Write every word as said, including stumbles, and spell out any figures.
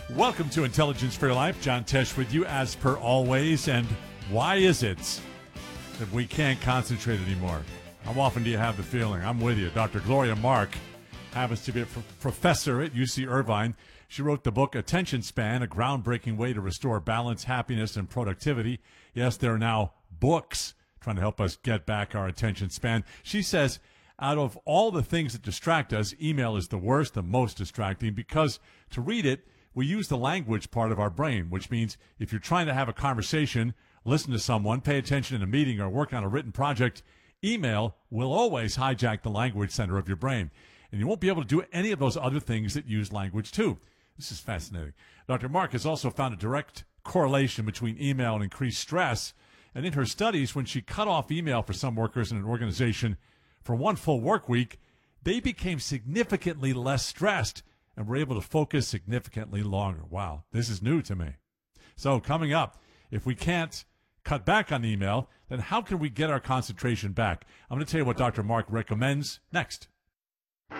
Welcome to Intelligence for Your Life. John Tesh with you as per always. And why is it that we can't concentrate anymore? How often do you have the feeling? I'm with you. Doctor Gloria Mark happens to be a pro- professor at U C Irvine. She wrote the book Attention Span, a groundbreaking way to restore balance, happiness, and productivity. Yes, there are now books trying to help us get back our attention span. She says out of all the things that distract us, email is the worst, the most distracting, because to read it, we use the language part of our brain, which means if you're trying to have a conversation, listen to someone, pay attention in a meeting, or work on a written project, email will always hijack the language center of your brain. And you won't be able to do any of those other things that use language too. This is fascinating. Doctor Mark has also found a direct correlation between email and increased stress. And in her studies, when she cut off email for some workers in an organization for one full work week, they became significantly less stressed and were able to focus significantly longer. Wow, this is new to me. So coming up, if we can't cut back on email, then how can we get our concentration back? I'm going to tell you what Doctor Mark recommends next.